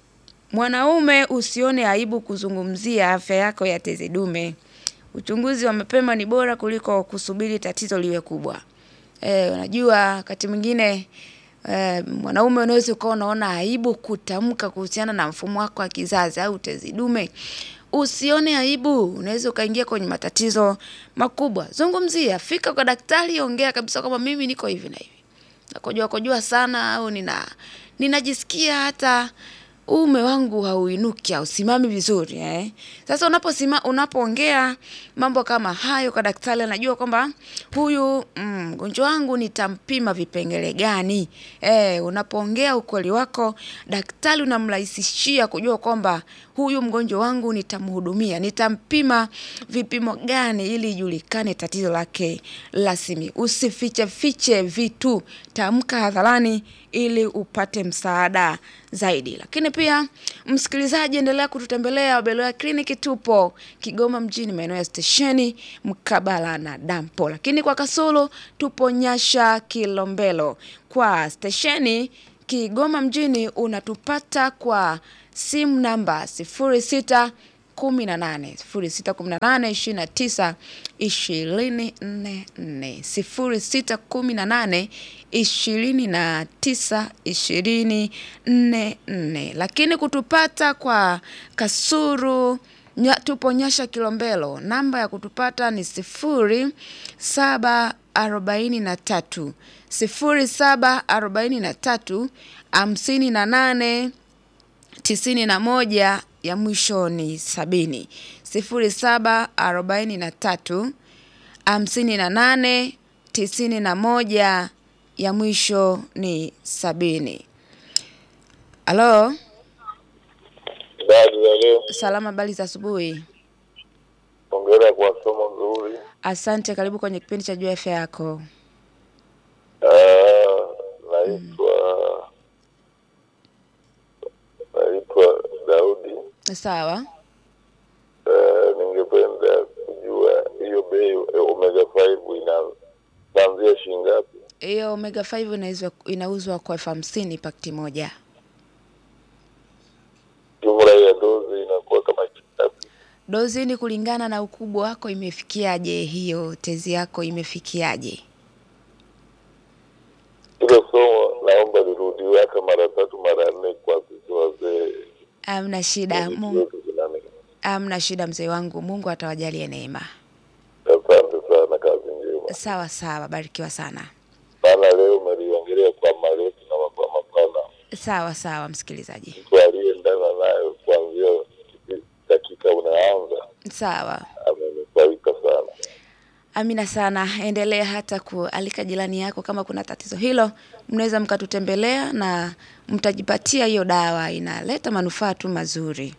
mwanaume usione aibu kuzungumzia afya yako ya tezi dume. Uchunguzi wa mapema ni bora kuliko kusubiri tatizo liwe kubwa. Eh, unajua wakati mwingine eh, mwanaume unaweza ukawa unaona aibu kutamka kuhusiana na mfumo wako wa kizazi au tezi dume. Usione aibu, unaweza ukaingia kwenye matatizo makubwa. Zungumzia, fika kwa daktari, ongea kabisa kama mimi niko hivi na hivi. Nakojua kojua sana au nina ninajisikia hata uume wangu hauinuki au simami vizuri, eh. Sasa unaposima unapoongea mambo kama hayo kwa daktari, anajua kwamba huyu mgonjwa mm, wangu nitampima vipengele gani. Eh, unapoongea ukweli wako, daktari unamrahisishia kujua kwamba huyu mgonjwa wangu nitamhudumia, nitampima vipimo gani ili ijulikane tatizo lake rasmi. Usifiche fiche vitu, tamka hadharani ili upate msaada zaidi. Lakini pia msikilizaji, endelea kututembelea Wabeloya Clinic. Tupo Kigoma mjini maeneo ya stesheni mkabala na dampo. Lakini kwa Kasulu tupo Nyasha Kilombero. Kwa stesheni Kigoma mjini unatupata kwa simu namba sifuri sita kumi na nane sifuri sita kumi na nane ishirini na tisa ishirini na nne sifuri sita kumi na nane ishirini na tisa ishirini na nne. Lakini kutupata kwa Kasulu nya, tupo Nyasha Kilombero, namba ya kutupata ni sifuri saba arobaini na tatu sifuri saba arobaini na tatu hamsini na nane tisini na moja ya mwisho ni sabini. Sifuri saba arobaini na tatu hamsini na nane tisini na moja ya mwisho ni sabini. Halo. Salama, bali za asubuhi. Hongera kwa somo nzuri. Asante, karibu kwenye kipindi cha Jua Afya Yako. Ah, naitwa naitwa Daudi. Sawa. Eh, ningependa kujua hiyo bei Omega five inaanzia shilingi ngapi? Hiyo Omega five inauzwa inauzwa kwa elfu hamsini pakiti moja. Jumla ya dozi inakuwa kama ngapi? Dozi ni kulingana na ukubwa wako imefikiaje, hiyo tezi yako imefikiaje. Hilo somo naomba lirudiwe hata mara tatu mara nne kwa sisi wazee. Hamna shida, Mungu. Hamna shida mzee wangu, Mungu atawajalia neema. Asante sana, kazi njema. Sawa sawa, barikiwa sana. Bana, leo umeliongelea kwa marefu na kwa mapana. Sawa sawa msikilizaji. Tualie ndana nayo kuanzia dakika unaanza. Sawa. Amenufaika sana. Amina sana. Endelea hata kualika jirani yako kama kuna tatizo hilo, mnaweza mkatutembelea na mtajipatia hiyo dawa, inaleta manufaa tu mazuri.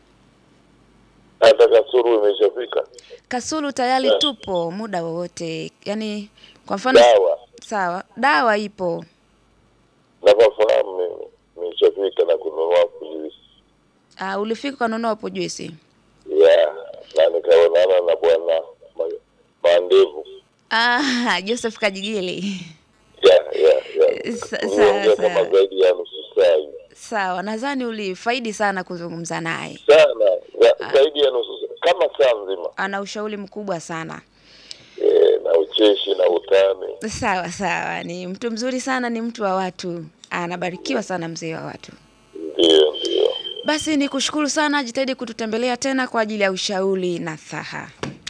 Hata Kasulu imeshafika. Kasulu tayari yeah. Tupo muda wowote. Yaani kwa mfano dawa. Sawa, dawa ipo. Nafahamu mimi nimeshafika na kununua juisi. Ah, ulifika kununua hapo juisi? Yeah, na nikaonana na bwana Mandevu. Ah, Joseph Kajigili. Yeah, yeah, yeah. Sawa sawa. Zaidi ya nusu saa. Sawa, nadhani ulifaidi sana kuzungumza naye. Sana, zaidi ya nusu saa, kama saa nzima. Ana ushauri mkubwa sana. Eh, na ucheshi na utani. Sawa sawa, ni mtu mzuri sana, ni mtu wa watu. Anabarikiwa sana mzee wa watu. Ndio, ndio. Basi nikushukuru sana, jitahidi kututembelea tena kwa ajili ya ushauri na saha.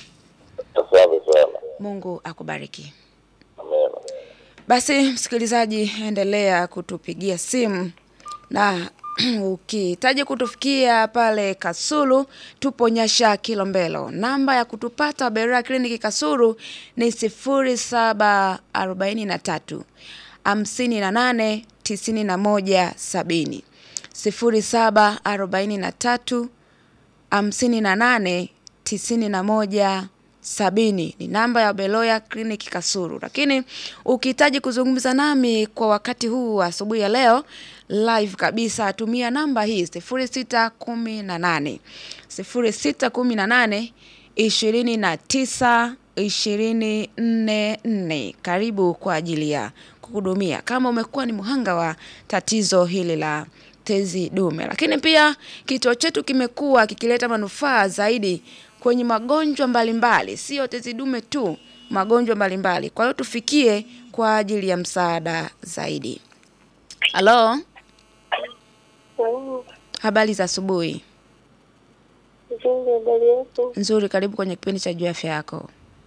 Asante sana. Mungu akubariki. Amen. Basi msikilizaji, endelea kutupigia simu na ukihitaji kutufikia pale Kasulu, tupo Nyasha Kilombero. Namba ya kutupata Wabeloya Clinic Kasulu ni sifuri saba arobaini na tatu hamsini na nane tisini na moja sabini. sifuri saba arobaini na tatu hamsini na nane tisini na moja sabini ni namba ya Wabeloya Clinic Kasulu. Lakini ukihitaji kuzungumza nami kwa wakati huu asubuhi ya leo live kabisa, tumia namba hii sifuri sita kumi na nane sifuri sita kumi na nane ishirini na tisa ishirini na nne. Karibu kwa ajili ya kuhudumia kama umekuwa ni mhanga wa tatizo hili la tezi dume. Lakini pia kituo chetu kimekuwa kikileta manufaa zaidi kwenye magonjwa mbalimbali, sio tezi dume tu, magonjwa mbalimbali. Kwa hiyo tufikie kwa ajili ya msaada zaidi. Halo. Hello. Habari za asubuhi. Nzuri, habari yako? Nzuri, karibu kwenye kipindi cha Jua Afya Yako.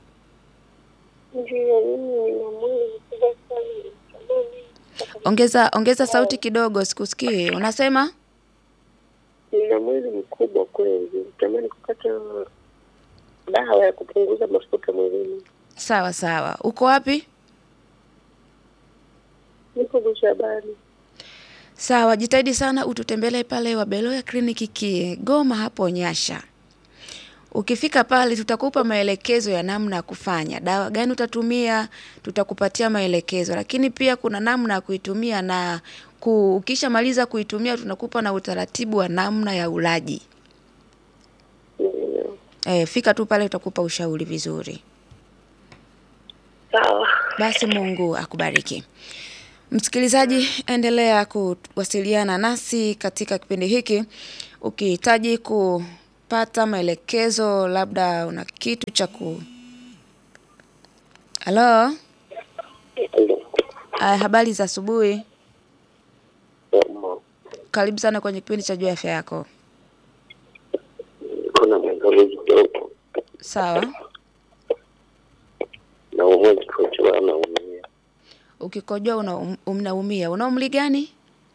Ndio, mimi nina mwili mkubwa sana. Ongeza ongeza sauti kidogo, sikusikii. Unasema? Nina mwili mkubwa kweli. Natamani kukata dawa ya kupunguza mafuta mwilini. Sawa sawa. Uko wapi? Niko Bushabani. Sawa, jitahidi sana ututembelee pale Wabeloya Clinic Kigoma hapo Nyasha. Ukifika pale tutakupa maelekezo ya namna ya kufanya. Dawa gani utatumia, tutakupatia maelekezo. Lakini pia kuna namna ya kuitumia na ku, ukishamaliza kuitumia tunakupa na utaratibu wa namna ya ulaji. Ndio. Eh, fika tu pale tutakupa ushauri vizuri. Sawa. Basi Mungu akubariki. Msikilizaji, endelea kuwasiliana nasi katika kipindi hiki. Ukihitaji kupata maelekezo, labda una kitu cha ku Halo? Ndio. Ah, habari za asubuhi. Kama Karibu sana kwenye kipindi cha Jua Afya Yako. kuna maandalizi kidogo Sawa? na umoja kwa na umia. Ukikojoa una um, unaumia. Una umri gani?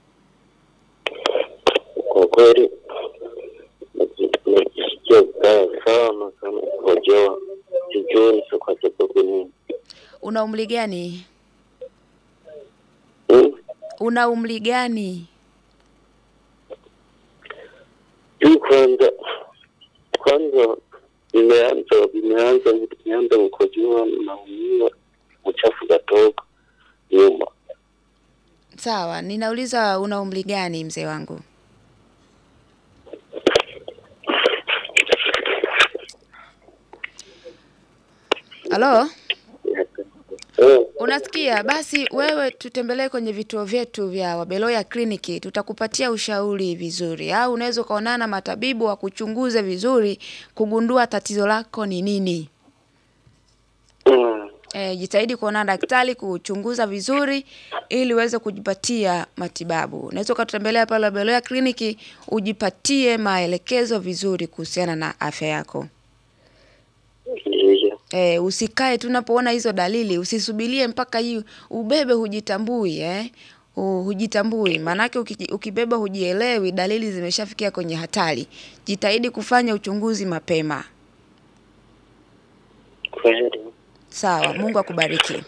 Kwa kweli najisikia vibaya sana kama kukojoa. Sijui ni kwa sababu nini. Una umri gani? Hmm? Una umri gani? Hii kwanza kwanza nimeanza nimeanza nimeanza kukojoa na umia uchafu gatoka nyuma. Sawa, ninauliza una umri gani mzee wangu? Halo? Eh, Unasikia? Basi wewe tutembelee kwenye vituo vyetu vya Wabeloya Kliniki, tutakupatia ushauri vizuri. Au unaweza kaonana na matabibu wa kuchunguze vizuri kugundua tatizo lako ni nini. mm, E, jitahidi kuona daktari kuchunguza vizuri ili uweze kujipatia matibabu. Unaweza kutembelea pale Wabeloya Kliniki ujipatie maelekezo vizuri kuhusiana na afya yako. ndio. E, usikae tunapoona hizo dalili, usisubirie mpaka hii ubebe hujitambui eh. U, hujitambui. Manake uki, ukibeba hujielewi, dalili zimeshafikia kwenye hatari. Jitahidi kufanya uchunguzi mapema. Kweli. Sawa, Mungu akubariki.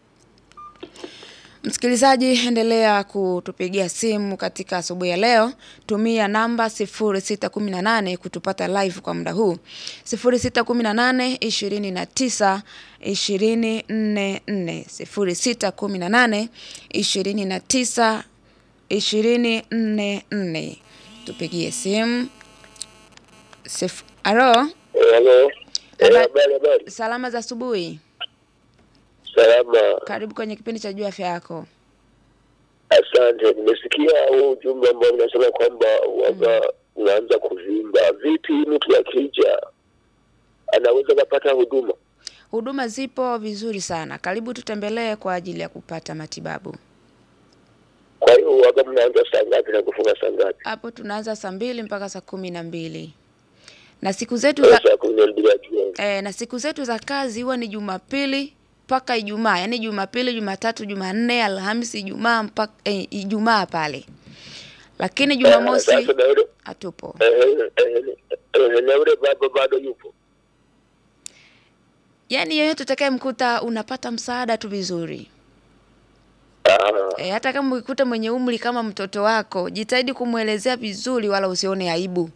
Msikilizaji, endelea kutupigia simu katika asubuhi ya leo. Tumia namba sifuri sita kumi na nane kutupata live kwa muda huu. sifuri sita kumi na nane ishirini na tisa ishirini nne nne. sifuri sita kumi na nane ishirini na tisa ishirini nne nne. Tupigie simu. Sif... Alo? Hello. Haba- Habari habari. Salama za asubuhi. Salama. Karibu kwenye kipindi cha Jua Afya Yako. Asante. Nimesikia huu ujumbe ambao unasema kwamba waga unaanza kuvimba. Vipi mtu akija anaweza kupata huduma? Huduma zipo vizuri sana. Karibu tutembelee kwa ajili ya kupata matibabu. Kwa hiyo waga mnaanza saa ngapi na kufunga saa ngapi? Hapo tunaanza saa mbili mpaka saa kumi na mbili. Na siku zetu za Saa kumi na mbili jioni. eh, na siku zetu za kazi huwa ni Jumapili mpaka Ijumaa. Yaani Jumapili, Jumatatu, Jumanne, Alhamisi, Ijumaa mpaka eh, Ijumaa pale. Lakini Jumamosi Sasa na yule hatupo. eh eh eh, na yule baba bado yupo. Yaani yeyote utakayemkuta unapata msaada tu vizuri. Ah, E, hata kama ukikuta mwenye umri kama mtoto wako, jitahidi kumuelezea vizuri wala usione aibu.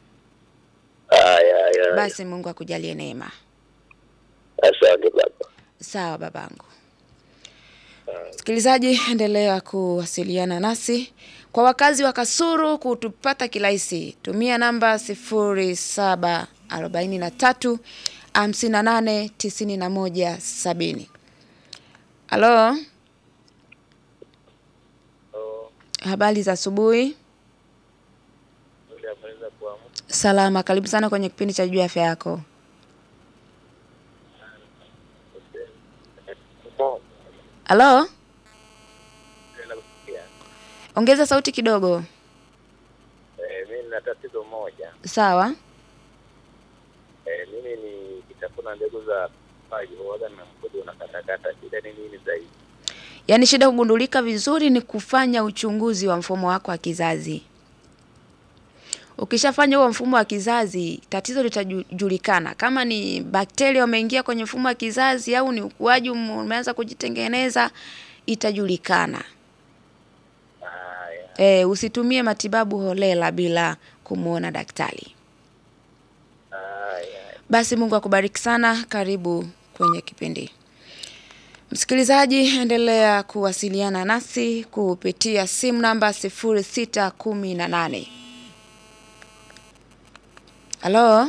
haya haya. Basi Mungu akujalie neema. Asante baba. Sawa babangu. Sikilizaji, endelea kuwasiliana nasi. Kwa wakazi wa Kasulu kutupata kirahisi, tumia namba sifuri saba arobaini na tatu hamsini na nane tisini na moja sabini. Halo? Habari za asubuhi. Salama, karibu sana kwenye kipindi cha Jua Afya Yako. Halo? Ongeza sauti kidogo. Eh, mimi nina tatizo moja. Sawa. Eh, mimi ni kitafuna mbegu za paji huaga na mkojo unakatakata. Shida ni nini zaidi? Yaani shida kugundulika vizuri ni kufanya uchunguzi wa mfumo wako wa kizazi. Ukishafanya huo mfumo wa kizazi, tatizo litajulikana. Kama ni bakteria wameingia kwenye mfumo wa kizazi au ni ukuaji umeanza kujitengeneza, itajulikana. Haya. Eh, usitumie matibabu holela bila kumuona daktari. Haya. Basi Mungu akubariki sana, karibu kwenye kipindi. Msikilizaji, endelea kuwasiliana nasi kupitia simu namba sifuri sita kumi na nane. Halo?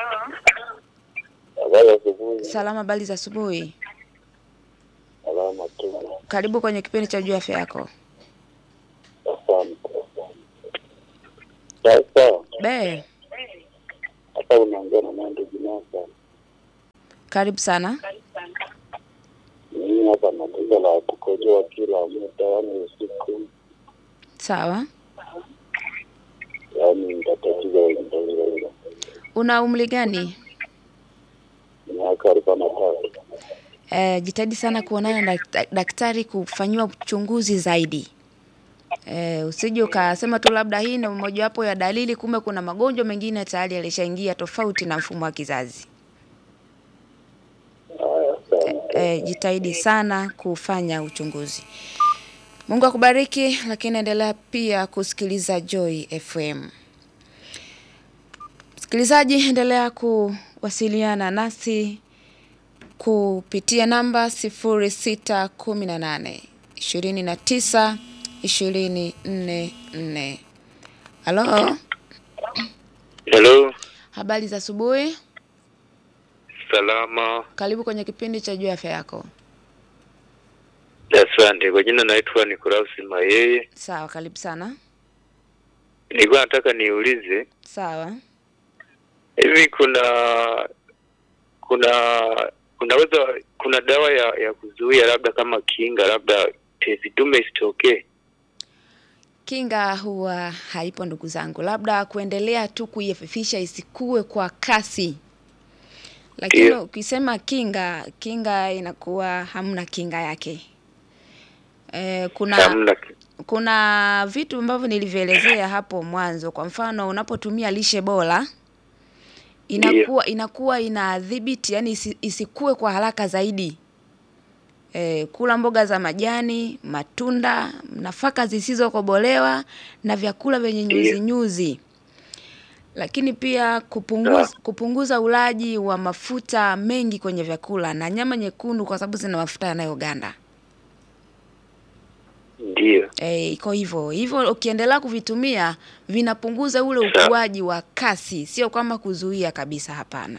Salama, habari za asubuhi. Salama tu. Karibu kwenye kipindi cha Jua Afya Yako. Asante. Sasa, Be, hapa unaongea na Mando Jinasa. karibu sana. Mimi hapa na tatizo la kukojoa kila muda, yani usiku. Sawa. Yani nitatizo hilo. Una umri gani? Miaka arobaini na tatu. Eh, jitahidi sana kuonana na dak- daktari kufanyiwa uchunguzi zaidi. Eh, usije ukasema tu labda hii ni mmoja wapo ya dalili, kumbe kuna magonjwa mengine tayari yalishaingia tofauti na mfumo wa kizazi. Haya, asante. Eh, jitahidi sana kufanya uchunguzi. Mungu akubariki, lakini endelea pia kusikiliza Joy F M. Msikilizaji, endelea kuwasiliana nasi kupitia namba sifuri sita kumi na nane ishirini na tisa ishirini nne nne. Halo? Hello. Habari za asubuhi. Salama. Karibu kwenye kipindi cha Jua Afya Yako. Asante. Kwa jina naitwa Nikolaus Mayeye. Sawa, karibu sana. Nilikuwa nataka niulize, Sawa. hivi kuna kuna kunaweza kuna dawa ya ya kuzuia labda kama kinga labda tezi dume isitokee? Kinga huwa haipo ndugu zangu. Labda kuendelea tu kuififisha isikue kwa kasi. Lakini Ndio. ukisema kinga, kinga inakuwa hamna kinga yake. Eh, kuna Hamna. kuna vitu ambavyo nilivyoelezea hapo mwanzo. Kwa mfano unapotumia lishe bora inakuwa inakuwa inadhibiti, yani isi, isikue kwa haraka zaidi. E, kula mboga za majani, matunda, nafaka zisizokobolewa na vyakula vyenye nyuzi nyuzi. Lakini pia kupunguza kupunguza ulaji wa mafuta mengi kwenye vyakula na nyama nyekundu kwa sababu zina mafuta yanayoganda. Ndio. Eh, iko hivyo. Hivyo ukiendelea kuvitumia vinapunguza ule ukuaji wa kasi, sio kama kuzuia kabisa, hapana.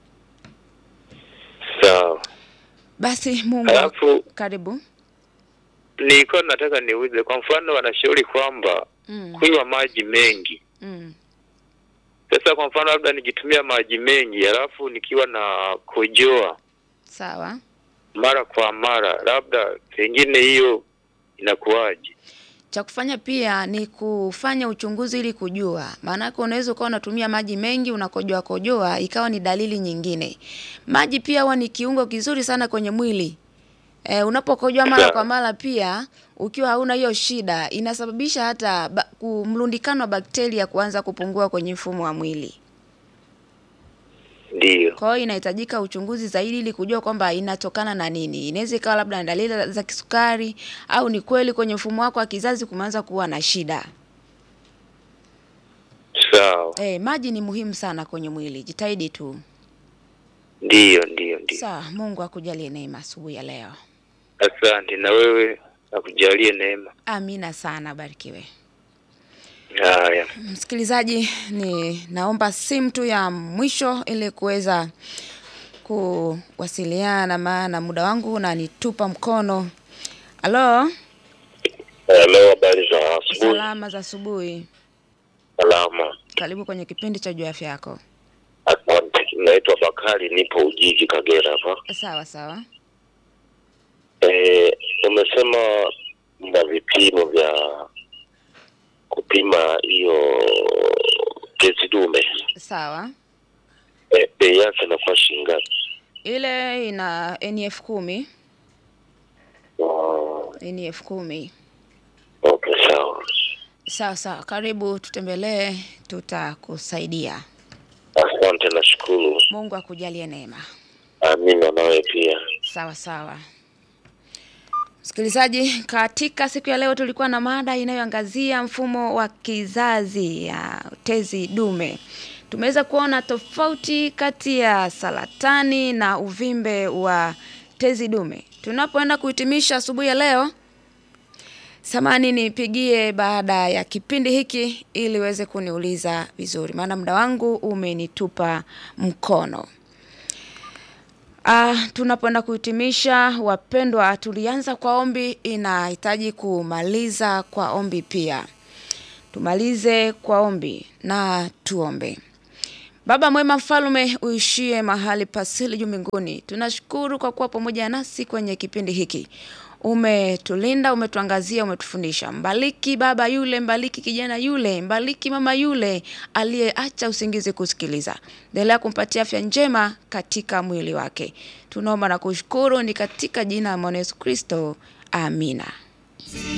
Sawa. Basi Mungu Alafu karibu. nilikuwa nataka niulize, kwa mfano wanashauri kwamba Mm. kunywa maji mengi. Mm. Sasa kwa mfano labda nikitumia maji mengi alafu nikiwa na kojoa Sawa. mara kwa mara, labda pengine hiyo inakuwaje? Cha kufanya pia ni kufanya uchunguzi ili kujua. Maana yake unaweza ukawa unatumia maji mengi unakojoa kojoa ikawa ni dalili nyingine. Maji pia huwa ni kiungo kizuri sana kwenye mwili. E, unapokojoa mara kwa mara pia ukiwa hauna hiyo shida inasababisha hata ba, kumlundikano wa bakteria kuanza kupungua kwenye mfumo wa mwili. Ndio. Kwa hiyo inahitajika uchunguzi zaidi ili kujua kwamba inatokana na nini. Inaweza ikawa labda na dalili za kisukari au ni kweli kwenye mfumo wako wa kizazi kumeanza kuwa na shida. Sawa. Eh, maji ni muhimu sana kwenye mwili. Jitahidi tu. Ndio, ndio, ndio. Sawa, Mungu akujalie neema asubuhi ya leo. Asante, na wewe akujalie neema. Amina sana, barikiwe. Haya. Msikilizaji, ni naomba simu tu ya mwisho ili kuweza kuwasiliana, maana muda wangu unanitupa mkono. Halo? Hello, habari za asubuhi? Salama za asubuhi. Salama. Karibu kwenye kipindi cha Jua Afya Yako. Asante. Naitwa Bakari, nipo Ujiji Kagera hapa. Sawa sawa. Eh, umesema mna vipimo vya kupima hiyo tezi dume. Sawa. Eh, bei yake inakuwa shilingi ngapi? Ile ina N F kumi. Oh, N F kumi. okay, sawa. Sawa sawa. Karibu tutembelee, tutakusaidia. Asante, nashukuru. Mungu akujalie neema. Amina, nawe pia. Sawa sawa. Msikilizaji, katika siku ya leo tulikuwa na mada inayoangazia mfumo wa kizazi ya tezi dume. Tumeweza kuona tofauti kati ya saratani na uvimbe wa tezi dume. Tunapoenda kuhitimisha asubuhi ya leo, samahani nipigie baada ya kipindi hiki ili uweze kuniuliza vizuri, maana muda wangu umenitupa mkono. Ah, tunapoenda kuhitimisha wapendwa, tulianza kwa ombi, inahitaji kumaliza kwa ombi pia. Tumalize kwa ombi na tuombe. Baba mwema mfalme uishie mahali pasili juu mbinguni, tunashukuru kwa kuwa pamoja nasi kwenye kipindi hiki. Umetulinda, umetuangazia, umetufundisha. Mbariki baba yule, mbariki kijana yule, mbariki mama yule aliyeacha usingizi kusikiliza. Endelea kumpatia afya njema katika mwili wake. Tunaomba na kushukuru ni katika jina la Yesu Kristo. Amina.